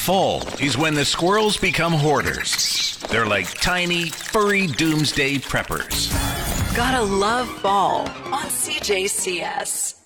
Fall is when the squirrels become hoarders. They're like tiny, furry doomsday preppers. Gotta love fall on CJCS.